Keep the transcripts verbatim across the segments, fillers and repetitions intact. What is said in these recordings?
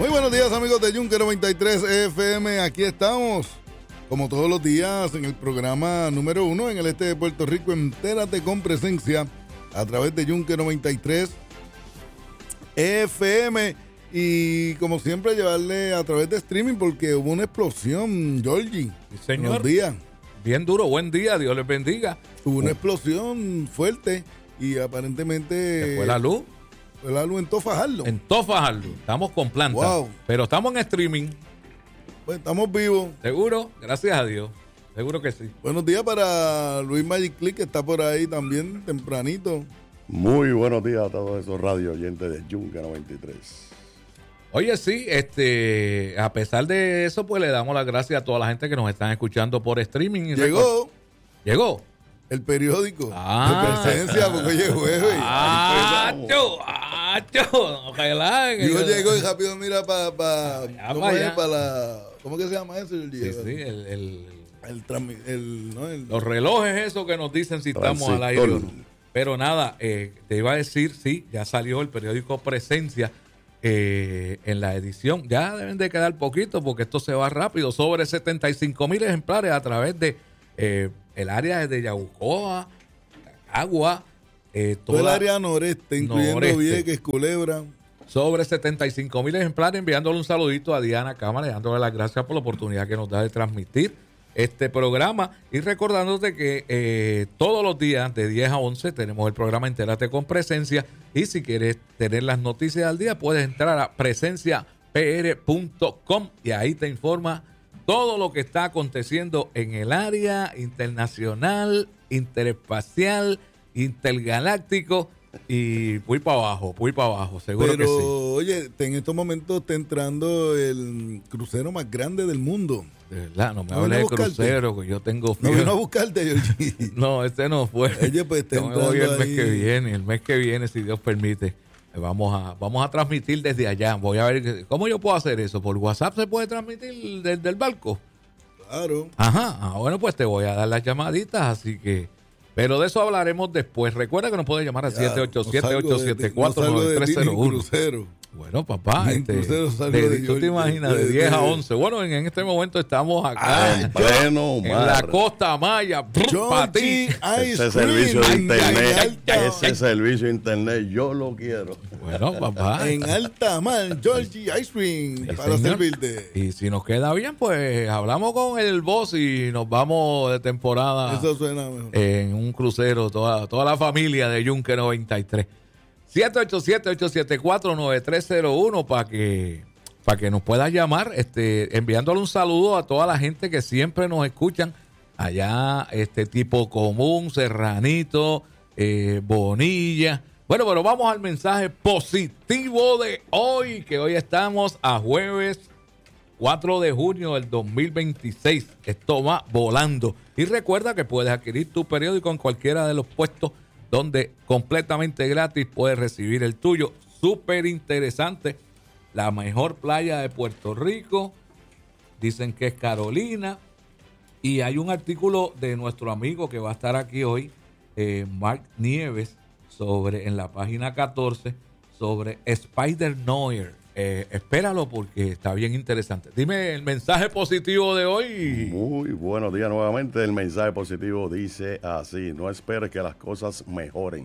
Muy buenos días, amigos de Yunque noventa y tres F M. Aquí estamos, como todos los días, en el programa número uno en el este de Puerto Rico. Entérate con presencia a través de Yunque noventa y tres F M. Y como siempre, llevarle a través de streaming porque hubo una explosión, Georgie. Sí, señor. Buenos días. Bien duro, buen día, Dios les bendiga. Hubo una explosión fuerte y aparentemente... ¿Se fue la luz? Fue la luz en Tofajardo. En Tofajardo. Estamos con plantas. Wow. Pero estamos en streaming. Pues estamos vivos. ¿Seguro? Gracias a Dios. Seguro que sí. Buenos días para Luis Magic Click, que está por ahí también tempranito. Muy buenos días a todos esos radio oyentes de Yunque noventa y tres. Oye, sí, este, a pesar de eso, pues le damos las gracias a toda la gente que nos están escuchando por streaming. Y Llegó. record- ¿Llegó? El periódico Ah. de presencia, porque hoy es jueves. ¡Acho! ¡Acho! Ojalá. Digo, llegó y rápido mira para... Pa, Allá, ¿Cómo pa' es? allá. Para la... ¿Cómo que se llama eso? El, Sí, sí, el, el, el, trami- el, ¿no? el los relojes esos que nos dicen si estamos al aire o no. Pero nada, eh, te iba a decir, sí, ya salió el periódico Presencia eh, en la edición. Ya deben de quedar poquito porque esto se va rápido. Sobre setenta y cinco mil ejemplares a través de eh, el área de Yabucoa, Agua, eh, todo el toda, área noreste, incluyendo noreste. Vieques, Culebra. sobre setenta y cinco mil ejemplares, enviándole un saludito a Diana Cámara, dándole las gracias por la oportunidad que nos da de transmitir este programa y recordándote que eh, todos los días de diez a once tenemos el programa Entérate con Presencia y si quieres tener las noticias al día puedes entrar a presencia p r punto com y ahí te informa todo lo que está aconteciendo en el área internacional, interespacial, intergaláctico y voy para abajo, voy para abajo, seguro Pero, que sí. oye, en estos momentos está entrando el crucero más grande del mundo. De verdad, no me ¿No hables vino a de buscarte? crucero, que yo tengo No fiebre. vino a buscarte, Georgie. No, este no fue. Oye, pues está Yo me voy el entrando mes ahí. que viene, el mes que viene, si Dios permite. Vamos a, vamos a transmitir desde allá. Voy a ver, ¿cómo yo puedo hacer eso? ¿Por WhatsApp se puede transmitir desde el barco? Claro. Ajá, ah, bueno, pues te voy a dar las llamaditas, así que... Pero de eso hablaremos después. Recuerda que nos puedes llamar al Ya, siete ocho siete, no salgo ocho siete de- cuatro, no salgo nueve de tres ti ni cero en uno. crucero. Bueno, papá, Ni en este, crucero salgo de- de tú Georgia, te imaginas, de, de- diez a de- once. Bueno, en, en este momento estamos acá Ah, en, en pleno en mar. la costa maya. Para ti. Georgie Ice Ese Cream servicio de en internet, alta- ese servicio de internet, yo lo quiero. Bueno, papá. En alta mar, Georgie Ice Cream, Sí, para señor. servirte. Y si nos queda bien, pues hablamos con el boss y nos vamos de temporada Eso suena mejor. en un crucero, toda, toda la familia de Yunque noventa y tres. siete ocho siete, ocho siete cuatro, nueve tres cero uno para que, para que nos puedas llamar, este, enviándole un saludo a toda la gente que siempre nos escuchan allá, este tipo común, Serranito, eh, Bonilla. Bueno, pero vamos al mensaje positivo de hoy, que hoy estamos a jueves cuatro de junio del dos mil veintiséis. Esto va volando. Y recuerda que puedes adquirir tu periódico en cualquiera de los puestos donde completamente gratis puedes recibir el tuyo. Súper interesante. La mejor playa de Puerto Rico. Dicen que es Carolina. Y hay un artículo de nuestro amigo que va a estar aquí hoy, eh, Mark Nieves, sobre, en la página catorce, sobre Spider Noir. Eh, espéralo porque está bien interesante. Dime el mensaje positivo de hoy. Muy buenos días nuevamente. El mensaje positivo dice así: no esperes que las cosas mejoren.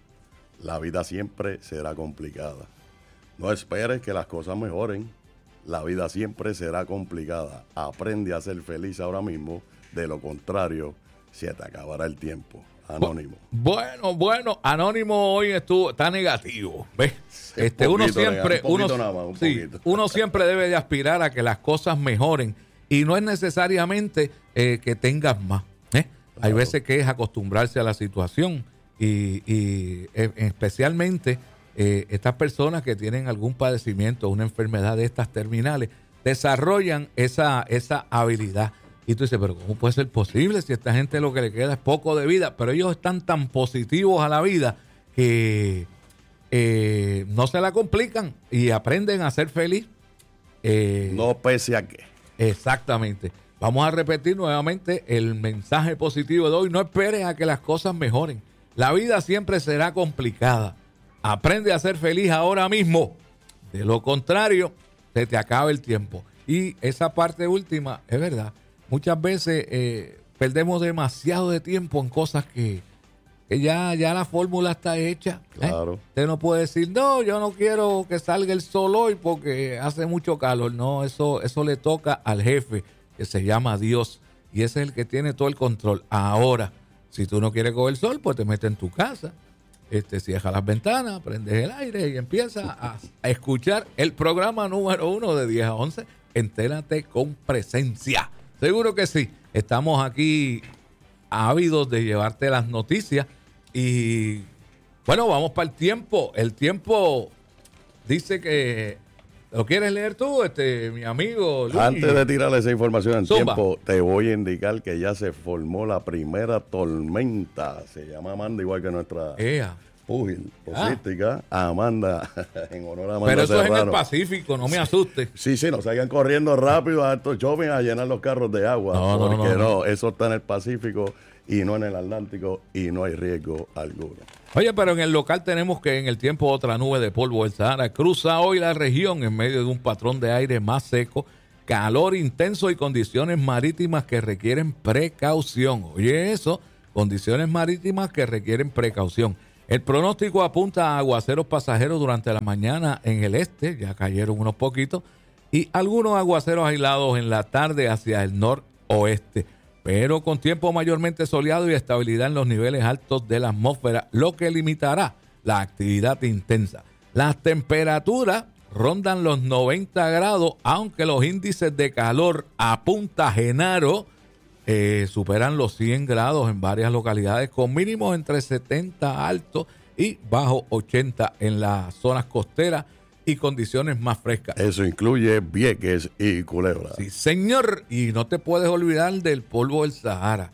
La vida siempre será complicada. No esperes que las cosas mejoren. La vida siempre será complicada. Aprende a ser feliz ahora mismo. De lo contrario, se te acabará el tiempo. Anónimo. Bueno, bueno, Anónimo hoy estuvo, está negativo. ¿Ves? Un Este, uno poquito, siempre, un poquito uno, nada más, un sí, poquito. uno siempre debe de aspirar a que las cosas mejoren y no es necesariamente eh, que tengas más. ¿eh? Hay Claro. veces que es acostumbrarse a la situación y, y eh, especialmente eh, estas personas que tienen algún padecimiento, una enfermedad de estas terminales, desarrollan esa, esa habilidad. Y tú dices, pero ¿cómo puede ser posible si a esta gente lo que le queda es poco de vida? Pero ellos están tan positivos a la vida que eh, no se la complican y aprenden a ser feliz. Eh, No pese a que. Exactamente. Vamos a repetir nuevamente el mensaje positivo de hoy. No esperes a que las cosas mejoren. La vida siempre será complicada. Aprende a ser feliz ahora mismo. De lo contrario, se te acaba el tiempo. Y esa parte última, es verdad, muchas veces eh, perdemos demasiado de tiempo en cosas que, que ya, ya la fórmula está hecha. Claro. ¿eh? Usted no puede decir, no, yo no quiero que salga el sol hoy porque hace mucho calor. No, eso, eso le toca al jefe, que se llama Dios, y ese es el que tiene todo el control. Ahora, si tú no quieres coger sol, pues te metes en tu casa, este, cierra las ventanas, prendes el aire y empiezas a, a escuchar el programa número uno de diez a once, Entérate con Presencia. Seguro que sí. Estamos aquí ávidos de llevarte las noticias y bueno, vamos para el tiempo. El tiempo dice que... ¿Lo quieres leer tú, este, mi amigo Luis? Antes de tirarle esa información en Zumba. tiempo, te voy a indicar que ya se formó la primera tormenta. Se llama Amanda, igual que nuestra Ea. púgil Ah. posística, Amanda, en honor a Amanda Pero eso Serrano. es en el Pacífico, no me asustes. Sí, sí, no salgan corriendo rápido a estos jóvenes a llenar los carros de agua. No, no, porque no, no, no. eso está en el Pacífico y no en el Atlántico y no hay riesgo alguno. Oye, pero en el local tenemos que en el tiempo otra nube de polvo del Sahara cruza hoy la región en medio de un patrón de aire más seco, calor intenso y condiciones marítimas que requieren precaución. Oye, eso, condiciones marítimas que requieren precaución. El pronóstico apunta a aguaceros pasajeros durante la mañana en el este, ya cayeron unos poquitos, y algunos aguaceros aislados en la tarde hacia el noroeste, pero con tiempo mayormente soleado y estabilidad en los niveles altos de la atmósfera, lo que limitará la actividad intensa. Las temperaturas rondan los noventa grados, aunque los índices de calor a Punta Genaro eh, superan los cien grados en varias localidades, con mínimos entre setenta altos y bajo ochenta en las zonas costeras y condiciones más frescas. Eso incluye Vieques y Culebra. Sí, señor. Y no te puedes olvidar del polvo del Sahara.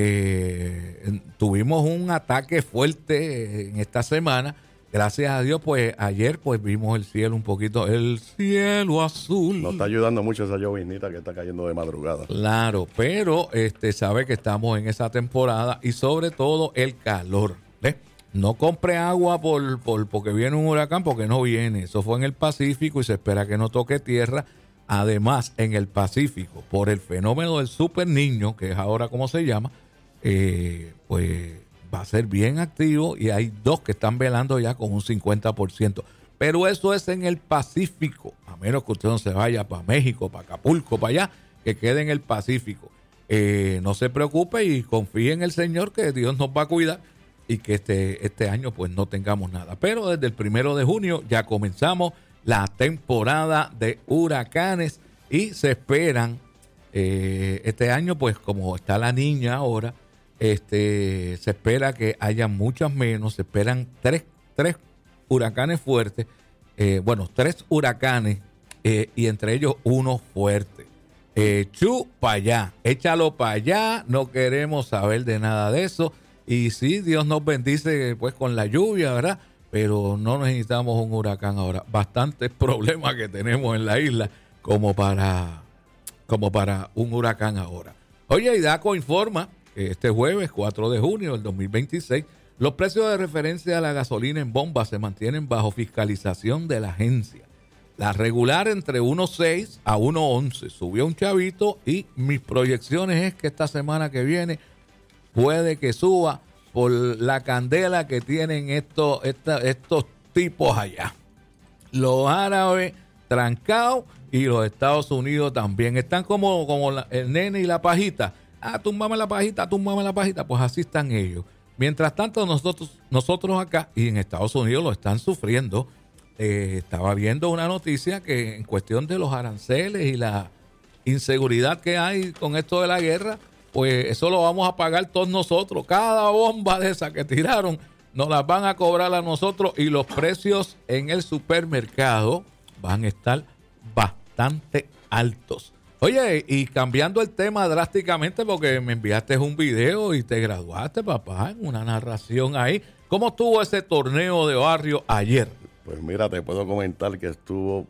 Eh, tuvimos un ataque fuerte en esta semana. Gracias a Dios, pues ayer pues vimos el cielo un poquito, el cielo azul. Nos está ayudando mucho esa llovinita que está cayendo de madrugada. Claro, pero este sabe que estamos en esa temporada y sobre todo el calor. ¿Ves? No compre agua por, por porque viene un huracán, porque no viene. Eso fue en el Pacífico y se espera que no toque tierra. Además, en el Pacífico, por el fenómeno del Super Niño, que es ahora como se llama, eh, pues va a ser bien activo y hay dos que están velando ya con un cincuenta por ciento. Pero eso es en el Pacífico, a menos que usted no se vaya para México, para Acapulco, para allá, que quede en el Pacífico. Eh, no se preocupe y confíe en el Señor que Dios nos va a cuidar y que este, este año pues no tengamos nada. Pero desde el primero de junio ya comenzamos la temporada de huracanes y se esperan eh, este año, pues como está la niña ahora, este se espera que haya muchas menos, se esperan tres, tres huracanes fuertes, eh, bueno, tres huracanes eh, y entre ellos uno fuerte. Eh, chu, para allá, échalo para allá, no queremos saber de nada de eso. Y sí, Dios nos bendice pues con la lluvia, ¿verdad? Pero no necesitamos un huracán ahora. Bastantes problemas que tenemos en la isla como para, como para un huracán ahora. Oye, IDACO informa que este jueves cuatro de junio del dos mil veintiséis los precios de referencia a la gasolina en bomba se mantienen bajo fiscalización de la agencia. La regular entre uno punto seis a uno punto once subió un chavito y mis proyecciones es que esta semana que viene puede que suba por la candela que tienen estos, esta, estos tipos allá. Los árabes trancados y los Estados Unidos también. Están como, como la, el nene y la pajita. Ah, túmbame la pajita, túmbame la pajita. Pues así están ellos. Mientras tanto, nosotros, nosotros acá y en Estados Unidos lo están sufriendo. Eh, estaba viendo una noticia que en cuestión de los aranceles y la inseguridad que hay con esto de la guerra, pues eso lo vamos a pagar todos nosotros. Cada bomba de esa que tiraron nos las van a cobrar a nosotros y los precios en el supermercado van a estar bastante altos. Oye, y cambiando el tema drásticamente porque me enviaste un video y te graduaste, papá, en una narración ahí. ¿Cómo estuvo ese torneo de barrio ayer? Pues mira, te puedo comentar que estuvo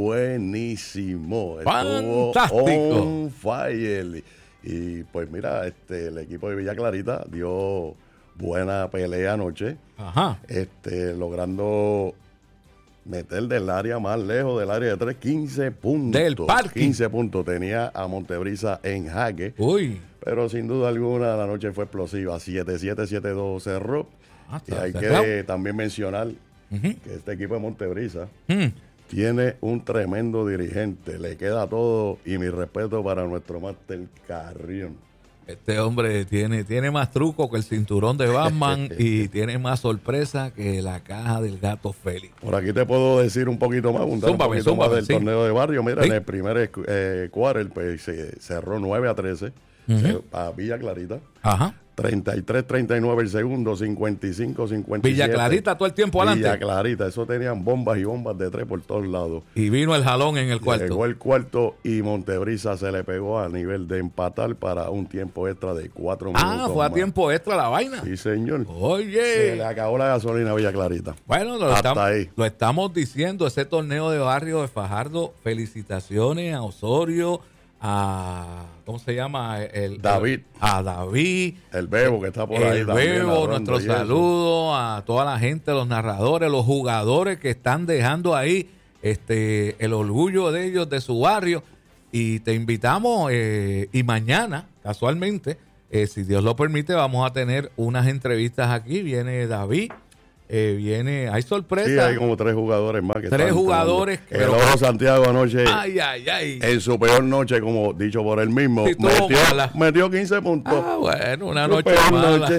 buenísimo. ¡Fantástico! Estuvo on fire. Y pues mira, este, el equipo de Villa Clarita dio buena pelea anoche. Ajá. Este, logrando meter del área más lejos del área de tres, quince puntos. Del parque. quince puntos. Tenía a Montebrisa en jaque. Uy. Pero sin duda alguna la noche fue explosiva. siete siete, siete dos cerró. Ah, y hay cerrado. que también mencionar Uh-huh. que este equipo de Montebrisa Mm. tiene un tremendo dirigente. Le queda todo y mi respeto para nuestro máster Carrión. Este hombre tiene, tiene más truco que el cinturón de Batman y tiene más sorpresa que la caja del gato Félix. Por aquí te puedo decir un poquito más, abundar un Zúmbame, poquito zúmbame, más del sí. torneo de barrio. Mira, Sí. en el primer eh, quarter pues, se cerró nueve a trece Ujú. se- a Villa Clarita. Ajá. treinta y tres treinta y nueve el segundo, cincuenta y cinco cincuenta y siete. Villa Clarita todo el tiempo adelante. Villa Clarita, eso tenían bombas y bombas de tres por todos lados. Y vino el jalón en el cuarto. Llegó el cuarto y Montebrisa se le pegó a nivel de empatar para un tiempo extra de cuatro minutos. Ah, fue a más. tiempo extra la vaina. Sí, señor. Oye. Se le acabó la gasolina a Villa Clarita. Bueno, lo Hasta estamos, ahí. lo estamos diciendo, ese torneo de barrio de Fajardo, felicitaciones a Osorio, a, ¿cómo se llama? El, David. el- a David. El Bebo que está por ahí El también. Bebo, narrando nuestro y eso. saludo a toda la gente, los narradores, los jugadores que están dejando ahí este el orgullo de ellos, de su barrio. Y te invitamos, eh, y mañana, casualmente, eh, si Dios lo permite, vamos a tener unas entrevistas aquí. Viene David, eh, viene, hay sorpresa. Sí, hay como tres jugadores más. Que Tres están jugadores, tomando. pero- El Ojo Santiago anoche, Ay, ay, ay. en su peor noche, como dicho por él mismo, Sí, estuvo metió, mala. metió quince puntos. Ah, bueno, una Su noche peor mala. noche.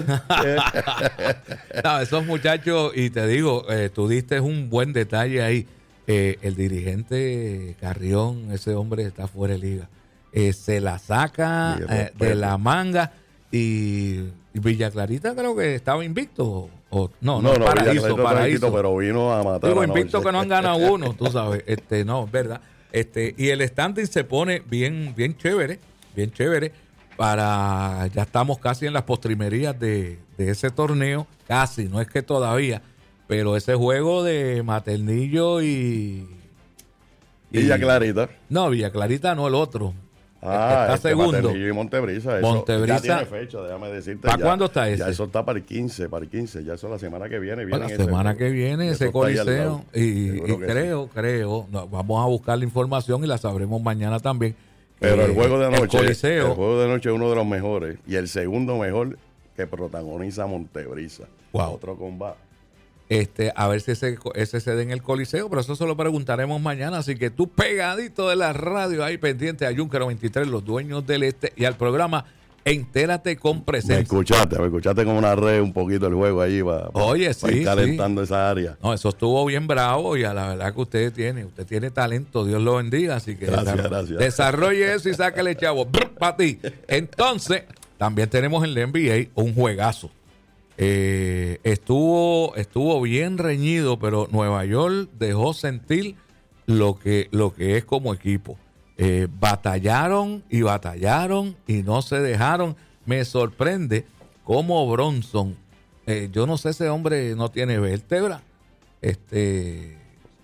No, esos muchachos, y te digo, eh, tú diste un buen detalle ahí. Eh, el dirigente Carrión, ese hombre está fuera de liga. Eh, se la saca Mi eh, respeto. de la manga y, y Villa Clarita creo que estaba invicto. O, no, no, no, no, Villa paraíso, Clarita está paraíso. tranquilo, pero vino a matar Digo, anoche. invicto que no han ganado uno, tú sabes. Este, no, es verdad. Este, y el standing se pone bien, bien chévere, bien chévere. Para, ya estamos casi en las postrimerías de, de ese torneo, casi, no es que todavía, pero ese juego de Maternillo y, y- Villa Clarita. no, Villa Clarita no, el otro. Ah, está este segundo. Maternillo y Montebrisa. Eso Montebrisa. ya tiene fecha, déjame decirte. ¿Para ya- cuándo está ese? Ya eso está para el quince, para el quince. Ya eso la semana que viene. Bueno, viene la ese semana juego. que viene Y ese eso está ahí al coliseo lado. y, Seguro y que creo, creo, no, vamos a buscar la información y la sabremos mañana también. Pero Eh, el juego de el anoche, el, coliseo, juego de anoche es uno de los mejores y el segundo mejor que protagoniza Montebrisa. Wow. Otro combate. este, a ver si ese, ese se da en el coliseo, pero eso se lo preguntaremos mañana, así que tú pegadito de la radio ahí pendiente a Junker noventa y tres, los dueños del este, y al programa Entérate con Me Presencia. escuchaste, me escuchaste como una red un poquito el juego allí para, Oye, sí, ir calentando esa área. No, eso estuvo bien bravo y a la verdad que usted tiene, usted tiene talento, Dios lo bendiga, así que Gracias, desa- gracias. desarrolle eso y sáquele chavo para ti. Entonces, también tenemos en la N B A un juegazo. Eh, estuvo, estuvo bien reñido, pero Nueva York dejó sentir lo que, lo que es como equipo. Eh, batallaron y batallaron y no se dejaron. Me sorprende cómo Bronson, eh, yo no sé, ese hombre no tiene vértebra. Este,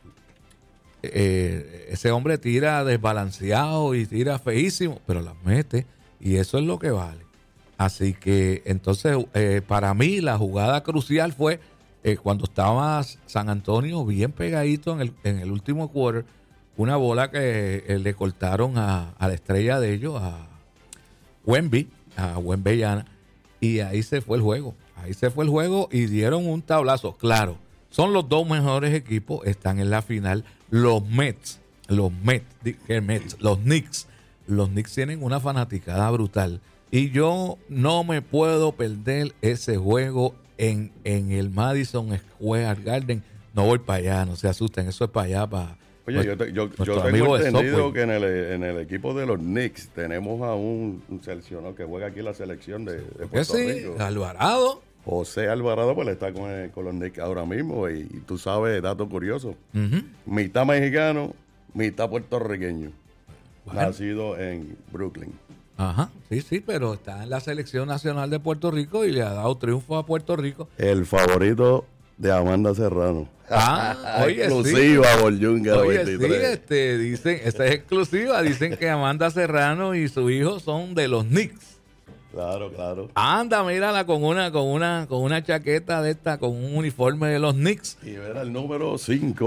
eh, ese hombre tira desbalanceado y tira feísimo, pero las mete y eso es lo que vale. Así que entonces, eh, para mí la jugada crucial fue eh, cuando estaba San Antonio bien pegadito en el, en el último quarter, una bola que eh, le cortaron a, a la estrella de ellos, a Wemby, a Wembeyana, y ahí se fue el juego. Ahí se fue el juego y dieron un tablazo. Claro, son los dos mejores equipos, están en la final. Los Mets, los Mets, di- ¿qué Mets? Los Knicks. Los Knicks tienen una fanaticada brutal. Y yo no me puedo perder ese juego en, en el Madison Square Garden. No voy para allá, no se asusten, eso es para allá, para... Oye, yo, te- yo, nuestro yo amigo tengo de entendido Subway. que en el, en el equipo de los Knicks tenemos a un, un seleccionado que juega aquí en la selección de, de Que Puerto sí, Rico. Alvarado. José Alvarado pues está con, el- con los Knicks ahora mismo y, y tú sabes, dato curioso, Ujú. mitad mexicano, mitad puertorriqueño, Bueno. nacido en Brooklyn. Ajá, sí, sí, pero está en la selección nacional de Puerto Rico y le ha dado triunfo a Puerto Rico. El favorito de Amanda Serrano. Ah, oye, sí. exclusiva por Junga Oye, sí, veintitrés. este, dicen, esta es exclusiva, dicen que Amanda Serrano y su hijo son de los Knicks. Claro, claro. Anda, mírala con una, con una, con una chaqueta de esta, con un uniforme de los Knicks. Y ver al número cinco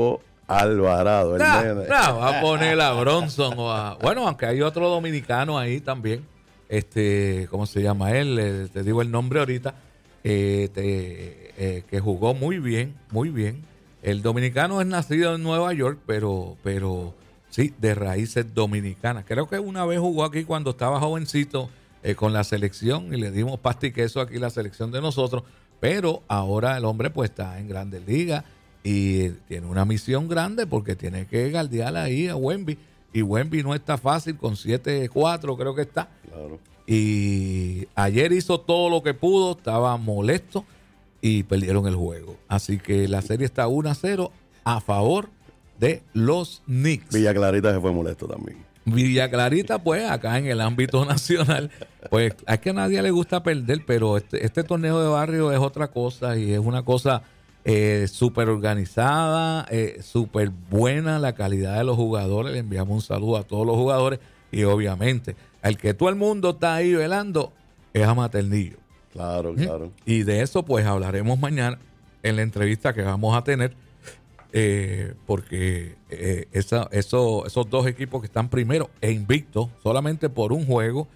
Alvarado, el nah, nene. nah, va a poner a Bronson o a... Bueno, aunque hay otro dominicano ahí también. Este, ¿cómo se llama él? Eh, te digo el nombre ahorita. Eh, te, eh, que jugó muy bien, muy bien. El dominicano es nacido en Nueva York, pero, pero sí, de raíces dominicanas. Creo que una vez jugó aquí cuando estaba jovencito eh, con la selección y le dimos pasta y queso aquí la selección de nosotros. Pero ahora el hombre pues está en Grandes Ligas y tiene una misión grande porque tiene que guardiar ahí a Wemby. Y Wemby no está fácil con siete cuatro creo que está. Claro. Y ayer hizo todo lo que pudo, estaba molesto y perdieron el juego. Así que la serie está uno a cero a favor de los Knicks. Villa Clarita se fue molesto también. Villa Clarita, pues, acá en el ámbito nacional, pues, es que a nadie le gusta perder, pero este, este torneo de barrio es otra cosa y es una cosa eh, súper organizada, eh, súper buena la calidad de los jugadores. Le enviamos un saludo a todos los jugadores y obviamente al que todo el mundo está ahí velando es a Maternillo. Claro, claro. Y de eso pues hablaremos mañana en la entrevista que vamos a tener, eh, porque eh, esa, eso, esos dos equipos que están primero e invictos solamente por un juego,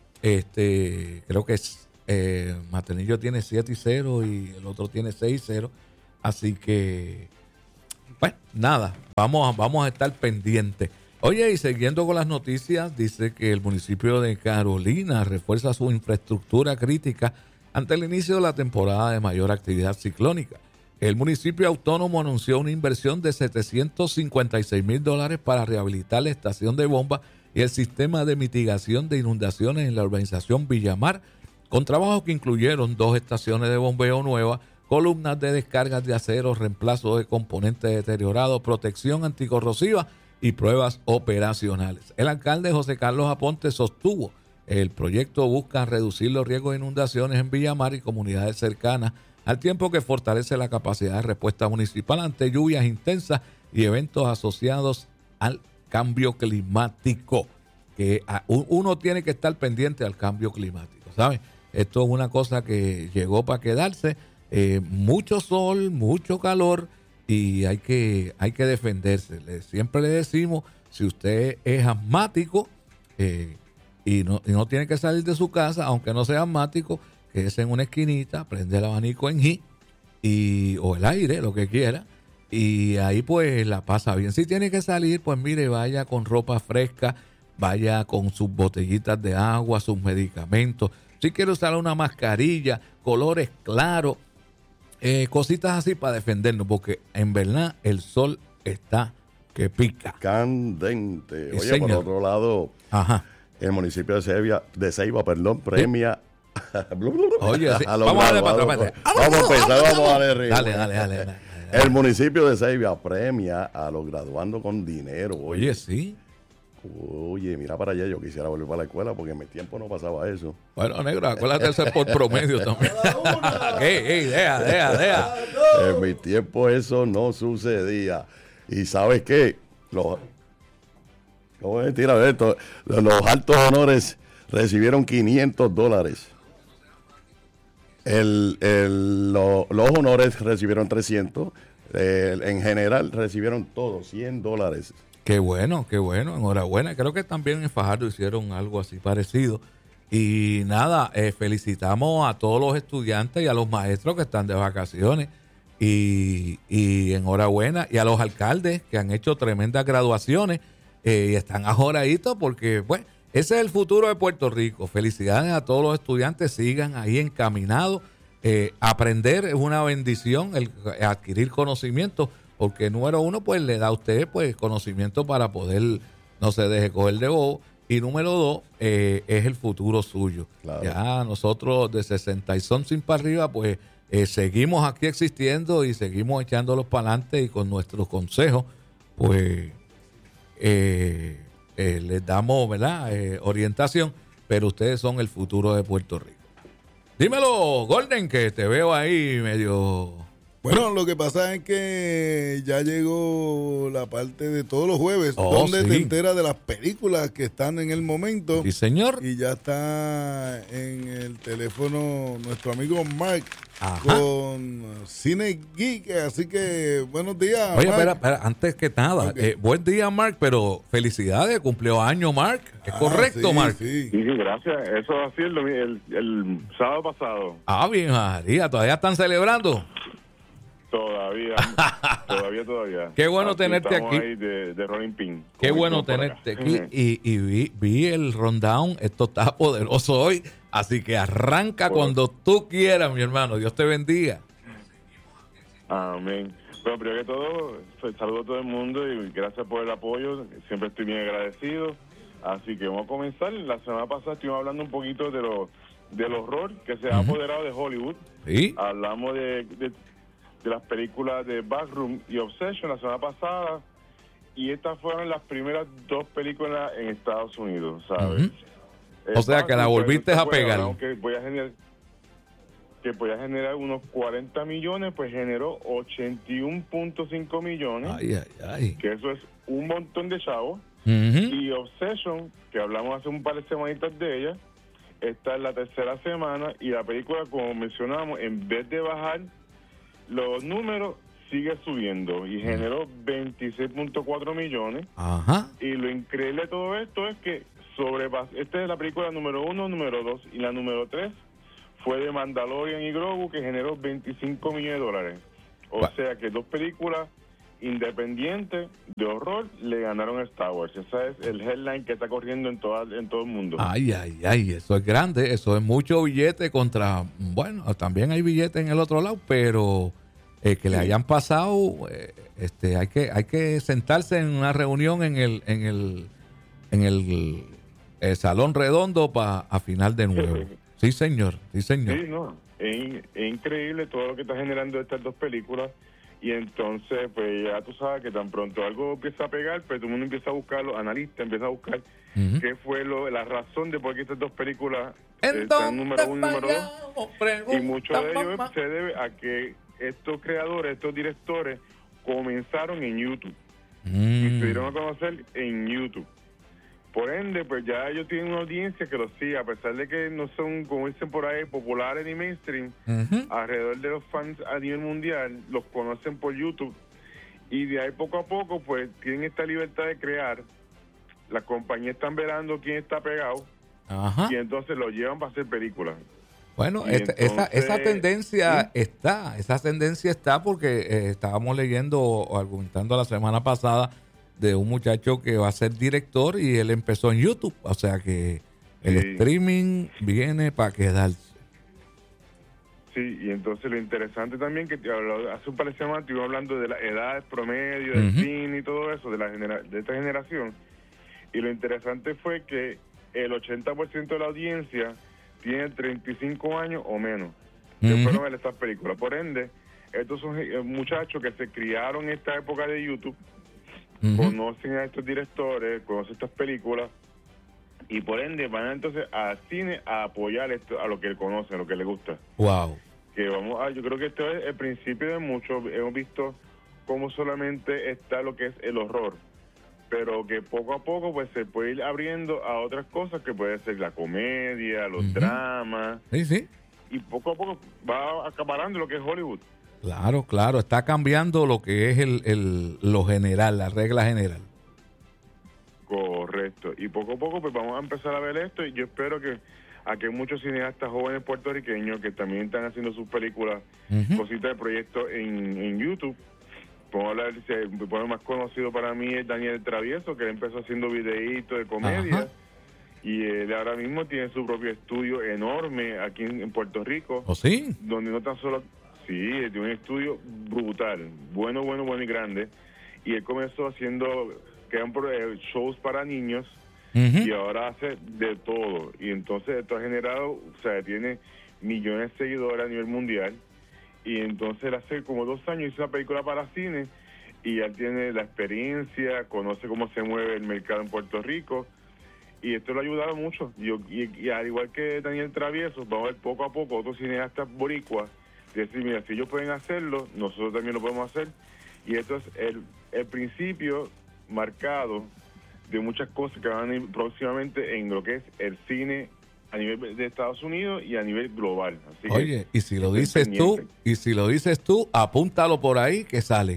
este, creo que es, eh, Maternillo tiene siete y cero y el otro tiene seis y cero, así que bueno, nada, vamos a, vamos a estar pendientes. Oye, y siguiendo con las noticias, dice que el municipio de Carolina refuerza su infraestructura crítica ante el inicio de la temporada de mayor actividad ciclónica. El municipio autónomo anunció una inversión de setecientos cincuenta y seis mil dólares para rehabilitar la estación de bomba y el sistema de mitigación de inundaciones en la urbanización Villamar, con trabajos que incluyeron dos estaciones de bombeo nuevas, columnas de descargas de acero, reemplazo de componentes deteriorados, protección anticorrosiva y pruebas operacionales. El alcalde José Carlos Aponte sostuvo el proyecto busca reducir los riesgos de inundaciones en Villamar y comunidades cercanas, al tiempo que fortalece la capacidad de respuesta municipal ante lluvias intensas y eventos asociados al cambio climático, que uno tiene que estar pendiente al cambio climático, ¿sabes? Esto es una cosa que llegó para quedarse, eh, mucho sol, mucho calor, y hay que, hay que defenderse. Le, siempre le decimos, si usted es asmático eh, y, no, y no tiene que salir de su casa, aunque no sea asmático, quédese en una esquinita, prende el abanico en G y, o el aire, lo que quiera, y ahí pues la pasa bien. Si tiene que salir, pues mire, vaya con ropa fresca, vaya con sus botellitas de agua, sus medicamentos. Si quiere usar una mascarilla, colores claros, Eh, cositas así para defendernos, porque en verdad el sol está que pica. Candente. Oye, Señor. por otro lado, Ajá. el municipio de Ceiba, de Ceiba, perdón, premia Oye, sí. a los Vamos a darle graduados. para atrás. Vamos a empezar, vamos a darle ritmo. Dale, dale, dale, dale, dale. El municipio de Ceiba premia a los graduando con dinero. Oye, Oye, sí. Oye, mira para allá, yo quisiera volver para la escuela porque en mi tiempo no pasaba eso. Bueno, negro, acuérdate de ser por promedio también. Ey, ey, deja, deja, deja. En mi tiempo eso no sucedía. ¿Y sabes qué? Los, ¿cómo es? Tira de esto. Los, los altos honores recibieron quinientos dólares. El, el, lo, los honores recibieron trescientos. El, en general recibieron todos cien dólares. Qué bueno, qué bueno, enhorabuena. Creo que también en Fajardo hicieron algo así parecido. Y nada, eh, felicitamos a todos los estudiantes y a los maestros que están de vacaciones. Y, y enhorabuena. Y a los alcaldes que han hecho tremendas graduaciones eh, y están ajoraditos porque, pues, ese es el futuro de Puerto Rico. Felicidades a todos los estudiantes, sigan ahí encaminados. Eh, aprender es una bendición, el adquirir conocimiento. Porque número uno, pues le da a usted pues conocimiento para poder no se deje coger de bobo. Y número dos, eh, es el futuro suyo. Claro. Ya nosotros de sesenta y something para arriba, pues eh, seguimos aquí existiendo y seguimos echándolos para adelante y con nuestros consejos, pues eh, eh, les damos, ¿verdad? Eh, orientación, pero ustedes son el futuro de Puerto Rico. Dímelo, Golden, que te veo ahí medio... Bueno, lo que pasa es que ya llegó la parte de todos los jueves, Oh, donde sí. te enteras de las películas que están en el momento. Sí, señor. Y ya está en el teléfono nuestro amigo Mark Ajá. con Cine Geek. Así que buenos días, Oye, Mark. espera, espera, antes que nada, Ok. eh, buen día, Mark, pero felicidades, cumplió año, Mark. ¿Es Ah, correcto, sí, Mark? Sí. Sí, sí, gracias. Eso así el, domi- el, el sábado pasado. Ah, bien, María, ¿todavía están celebrando? Todavía, todavía, todavía. Qué bueno Así tenerte estamos aquí. ahí de, de Rolling Pin. Qué como bueno decimos por tenerte acá. aquí. Y, y vi, vi el rundown, esto está poderoso hoy, así que arranca Bueno. cuando tú quieras, mi hermano. Dios te bendiga. Amén. Bueno, primero que todo, pues, saludo a todo el mundo y gracias por el apoyo. Siempre estoy bien agradecido. Así que vamos a comenzar. La semana pasada estuvimos hablando un poquito de lo, del horror que se ha Ujú. apoderado de Hollywood. Sí. Hablamos de, de, de las películas de Backroom y Obsession la semana pasada. Y estas fueron las primeras dos películas en Estados Unidos, ¿sabes? Ujú. Eh, O sea, que la Backroom, volviste pues, a fue, pegar. hablamos Que voy a generar que podía generar unos cuarenta millones, pues generó ochenta y uno punto cinco millones, Ay, ay, ay. que eso es un montón de chavos. Ujú. Y Obsession, que hablamos hace un par de semanitas de ella, está en la tercera semana y la película, como mencionamos, en vez de bajar los números, sigue subiendo y generó veintiséis punto cuatro millones. Ajá. Y lo increíble de todo esto es que sobrepasó. Esta es la película número uno, número dos y la número tres fue de Mandalorian y Grogu, que generó veinticinco millones de dólares. O Wow. sea que dos películas independientes de horror le ganaron a Star Wars. Ese es el headline que está corriendo en, toda, en todo el mundo. Ay, ay, ay, eso es grande, eso es mucho billete contra, bueno, también hay billetes en el otro lado, pero eh, que le hayan pasado, eh, este, hay que, hay que sentarse en una reunión en el, en el, en el, el salón redondo para afinar de nuevo. Sí, señor, sí, señor. Sí, no, es, es increíble todo lo que está generando estas dos películas. Y entonces, pues ya tú sabes que tan pronto algo empieza a pegar, pues todo el mundo empieza a buscar, los analistas empiezan a buscar Ujú. qué fue lo, la razón de por qué estas dos películas ¿En están dónde número uno y número dos. fallamos? Y Pregunta, mucho de ello mamá. se debe a que estos creadores, estos directores, comenzaron en YouTube y se dieron a Mm. conocer en YouTube. Por ende, pues ya ellos tienen una audiencia que los sigue, a pesar de que no son, como dicen por ahí, populares ni mainstream, Ujú. alrededor de los fans a nivel mundial, los conocen por YouTube. Y de ahí poco a poco, pues tienen esta libertad de crear. Las compañías están velando quién está pegado Ajá. y entonces lo llevan para hacer películas. Bueno, Y esta- esa, entonces- esa tendencia ¿Sí? está, esa tendencia está porque eh, estábamos leyendo o argumentando la semana pasada de un muchacho que va a ser director y él empezó en YouTube, o sea que el Sí. streaming viene para quedarse. Sí, y entonces lo interesante también que te habló- hace un par de semanas estuvimos hablando de la edad promedio del Ujú. cine y todo eso, de la genera- de esta generación. Y lo interesante fue que el ochenta por ciento de la audiencia tiene treinta y cinco años o menos, que Ujú. fueron a ver estas películas. Por ende, estos son eh, muchachos que se criaron en esta época de YouTube, Ujú. conocen a estos directores, conocen estas películas, y por ende van entonces al cine a apoyar esto, a lo que conocen, a lo que les gusta. Wow. Que vamos a, yo creo que esto es el principio de mucho. Hemos visto cómo solamente está lo que es el horror, pero que poco a poco pues se puede ir abriendo a otras cosas, que puede ser la comedia, los Ujú. dramas, Sí, sí. y poco a poco va acaparando lo que es Hollywood. Claro, claro. Está cambiando lo que es el, el, lo general, la regla general. Correcto. Y poco a poco pues vamos a empezar a ver esto, y yo espero que aquí hay muchos cineastas jóvenes puertorriqueños que también están haciendo sus películas, Ujú. cositas de proyectos en, en YouTube. Podemos hablar, si el el más conocido para mí es Daniel Travieso, que él empezó haciendo videitos de comedia. Ajá. Y él ahora mismo tiene su propio estudio enorme aquí en, en Puerto Rico, ¿O sí? donde no tan solo... Sí, él tiene un estudio brutal, bueno, bueno, bueno y grande. Y él comenzó haciendo crean pro- eh, shows para niños, Ujú. y ahora hace de todo. Y entonces esto ha generado, o sea, tiene millones de seguidores a nivel mundial. Y entonces él hace como dos años hizo una película para cine, y ya tiene la experiencia, conoce cómo se mueve el mercado en Puerto Rico, y esto lo ha ayudado mucho. Yo, y, y al igual que Daniel Travieso, vamos a ver poco a poco otros cineastas boricuas decir, mira, si ellos pueden hacerlo, nosotros también lo podemos hacer. Y esto es el, el principio marcado de muchas cosas que van a ir próximamente en lo que es el cine a nivel de Estados Unidos y a nivel global. Así Oye, que, y si lo dices tú, y si lo dices tú, apúntalo por ahí que sale.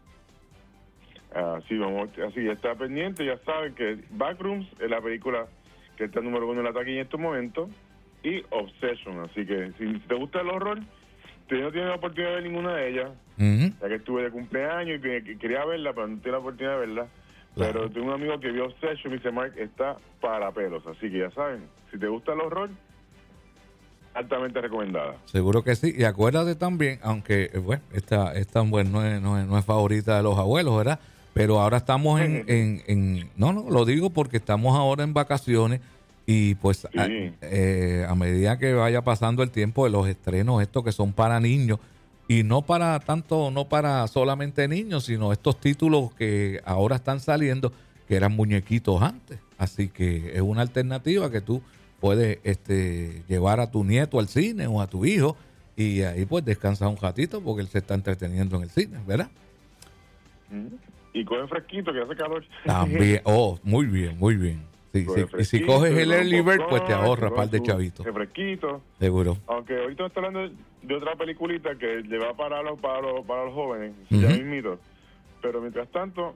Así vamos, así ya está pendiente, ya saben que Backrooms es la película que está número uno en la taquilla en estos momentos, y Obsession. Así que si te gusta el horror, tú no tienes la oportunidad de ver ninguna de ellas, Uh-huh. ya que estuve de cumpleaños y que, que quería verla, pero no tuve la oportunidad de verla. Claro. Pero tengo un amigo que vio Obsession y me dice, Mark, está para pelos. Así que ya saben, si te gusta el horror, altamente recomendada. Seguro que sí. Y acuérdate también, aunque, eh, bueno, esta, esta bueno, no, es, no, es, no es favorita de los abuelos, ¿verdad? Pero ahora estamos en, en, en... No, no, lo digo porque estamos ahora en vacaciones y pues Sí. a, eh, a medida que vaya pasando el tiempo de los estrenos, estos que son para niños, y no para tanto, no para solamente niños, sino estos títulos que ahora están saliendo, que eran muñequitos antes. Así que es una alternativa que tú puedes este, llevar a tu nieto al cine o a tu hijo y ahí pues descansar un ratito porque él se está entreteniendo en el cine, ¿verdad? Y coge fresquito, que hace calor. También, oh, muy bien, muy bien. Sí, Coge sí. Y si fresquito, coges el con early bird, pues te popcorn, ahorras con par de su chavitos. Fresquito. Seguro. Aunque ahorita me está hablando de otra peliculita que le va para los, para los, para los jóvenes, Ujú. ya mismito. Pero mientras tanto,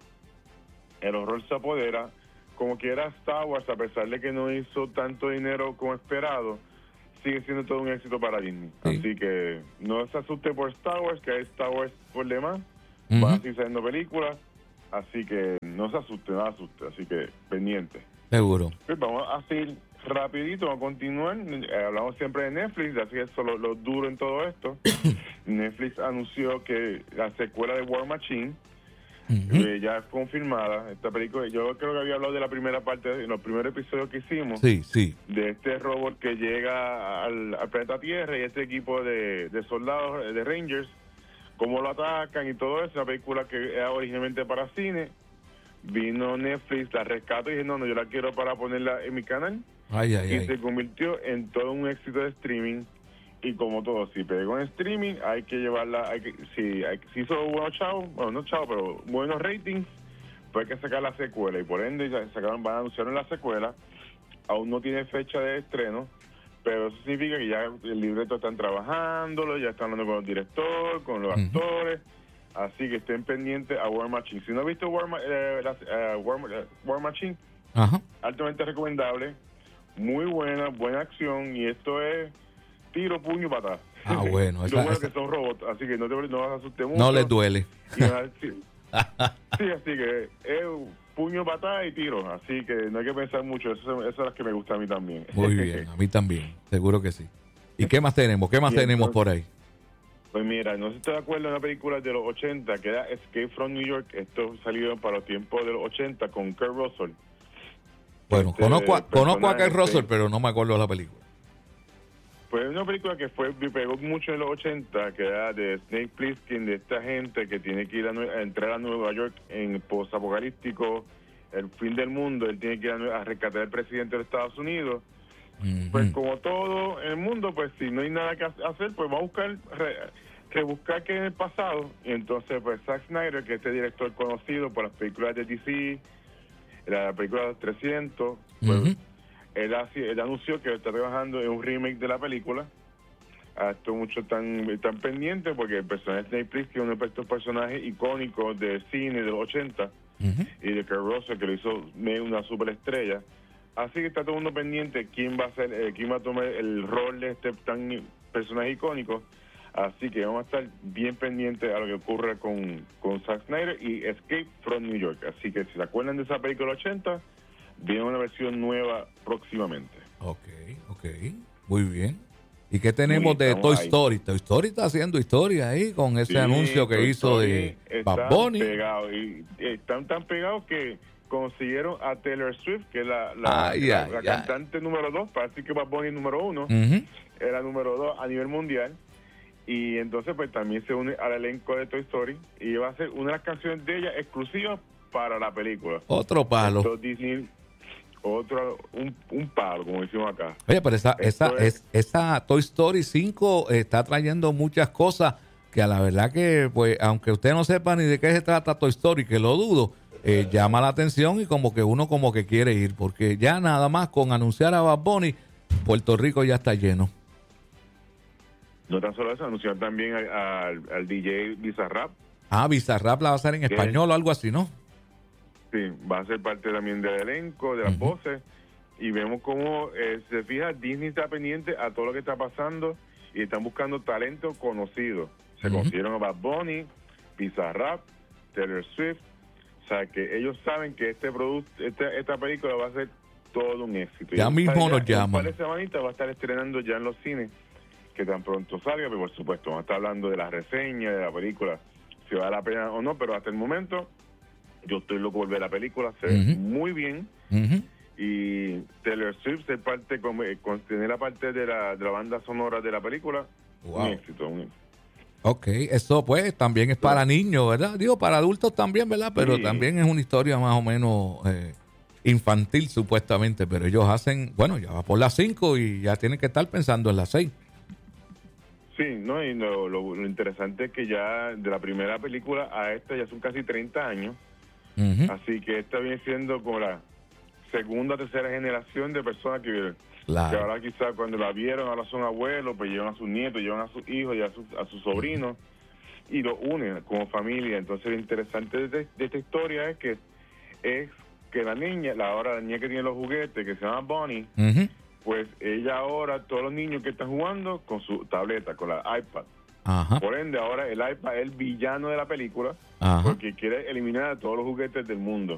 el horror se apodera. Como quiera Star Wars, a pesar de que no hizo tanto dinero como esperado, sigue siendo todo un éxito para Disney. Sí. Así que no se asuste por Star Wars, que hay Star Wars por demás. Ujú. Van a seguir saliendo películas. Así que no se asuste, no se asuste. Así que pendiente. Seguro. Pues vamos a seguir rapidito, vamos a continuar. Eh, hablamos siempre de Netflix, así que eso es lo, lo duro en todo esto. Netflix anunció que la secuela de War Machine Ujú. eh, ya es confirmada. Esta película, yo creo que había hablado de la primera parte, en los primeros episodios que hicimos, Sí, sí. de este robot que llega al, al planeta Tierra y este equipo de, de soldados, eh, de Rangers, cómo lo atacan y todo eso. Una película que era originalmente para cine. Vino Netflix, la rescató y dije, no, no, yo la quiero para ponerla en mi canal. Ay, ay, Y ay. se convirtió en todo un éxito de streaming. Y como todo, si pegó en streaming, hay que llevarla, hay que, si, hay, si hizo buenos chavos, bueno, no chavos, pero buenos ratings, pues hay que sacar la secuela. Y por ende, ya sacaron, van a anunciar la secuela. Aún no tiene fecha de estreno, pero eso significa que ya el libreto están trabajándolo, ya están hablando con el director, con los Ujú. actores. Así que estén pendientes a War Machine. Si no has visto War, Ma- eh, las, eh, War, eh, War Machine, Ajá. altamente recomendable, muy buena, buena acción, y esto es tiro, puño y patada. Ah, bueno, Lo esa- bueno es esa- que son robots, así que no te no vas a asustar mucho. No les duele. Y vas a decir- sí, así que es puño, patada y tiro, así que no hay que pensar mucho, eso, eso es lo que me gusta a mí también. Muy bien, a mí también, seguro que sí. ¿Y qué más tenemos? ¿Qué más Y tenemos entonces- por ahí? Pues mira, no sé si estás de acuerdo en una película de los ochenta que era Escape from New York. Esto salió para los tiempos de los ochenta con Kurt Russell. Bueno, Este conozco a, conozco a personaje, Kurt Russell, sí. pero no me acuerdo de la película. Pues es una película que fue pegó mucho en los ochenta, que era de Snake Plissken, de esta gente que tiene que ir a, Nue- a entrar a Nueva York en post-apocalíptico, el fin del mundo. Él tiene que ir a, Nue- a rescatar al presidente de Estados Unidos. Ujú. Pues como todo en el mundo, pues si no hay nada que ha- hacer, pues va a buscar, re- rebuscar qué en el pasado. Y entonces, pues Zack Snyder, que es este director conocido por las películas de D C, la película de los trescientos, pues Ujú. él, así- él anunció que está trabajando en un remake de la película. A esto muchos están, están pendientes porque el personaje de Snake Plissken es uno de estos personajes icónicos del cine de los ochenta, Ujú. y de Kurt Russell, que lo hizo medio una superestrella. Así que está todo el mundo pendiente quién va a ser, eh, quién va a tomar el rol de este tan personaje icónico. Así que vamos a estar bien pendientes a lo que ocurre con, con Zack Snyder y Escape from New York. Así que si se acuerdan de esa película ochenta, viene una versión nueva próximamente. Ok, ok. Muy bien. ¿Y qué tenemos Sí, de estamos Toy ahí. Story? Toy Story está haciendo historia ahí con ese Sí, anuncio que Toy hizo Story de están Bad Bunny. pegados, y, y están tan pegados que consiguieron a Taylor Swift, que es la, la, Ay, la- ay, la ay. cantante número dos, para decir que Bad Bunny es número uno, Ujú. era número dos a nivel mundial. Y entonces pues también se une al elenco de Toy Story y va a ser una de las canciones de ella exclusivas para la película. Otro palo. Entonces, Disney, otro, un, un palo, como decimos acá. Oye, pero esa, esa, Esto es, es- esa Toy Story cinco está trayendo muchas cosas que a la verdad que, pues, aunque usted no sepa ni de qué se trata Toy Story, que lo dudo, eh, llama la atención y como que uno como que quiere ir, porque ya nada más con anunciar a Bad Bunny, Puerto Rico ya está lleno. No tan solo eso, anunciaron también al, al, al D J Bizarrap. Ah, Bizarrap la va a hacer en ¿Qué? español o algo así, ¿no? Sí, va a ser parte también del elenco, de las Ujú. voces. Y vemos cómo, eh, se fija, Disney está pendiente a todo lo que está pasando y están buscando talento conocido. Se Ujú. consiguieron a Bad Bunny, Bizarrap, Taylor Swift. O sea, que ellos saben que este producto, esta, esta película va a ser todo un éxito. Ya Y mismo ya nos en un llaman. par de semanitas va a estar estrenando ya en los cines, que tan pronto salga, pero por supuesto, vamos a estar hablando de la reseña, de la película, si vale la pena o no, pero hasta el momento yo estoy loco por ver la película, se ve Ujú. muy bien. Ujú. Y Taylor Swift ser parte, como, eh, con, tener la parte de la, de la banda sonora de la película, Wow. un éxito. Un éxito. Ok, eso pues también es para niños, ¿verdad? Digo, para adultos también, ¿verdad? Pero Sí. también es una historia más o menos eh, infantil supuestamente, pero ellos hacen, bueno, ya va por las cinco y ya tienen que estar pensando en las seis. Sí, ¿no? Y lo, lo- lo interesante es que ya de la primera película a esta ya son casi treinta años, Ujú. así que esta viene siendo como la segunda o tercera generación de personas que, Claro. que ahora quizás cuando la vieron, ahora son abuelos, pues llevan a sus nietos, llevan a sus hijos y a sus, a sus sobrinos y los unen como familia. Entonces lo interesante de, de esta historia es que es que la niña, la ahora la niña que tiene los juguetes, que se llama Bonnie, Ujú. pues ella ahora, todos los niños que están jugando con su tableta, con la iPad. Ajá. Por ende, ahora el iPad es el villano de la película Ajá. porque quiere eliminar a todos los juguetes del mundo.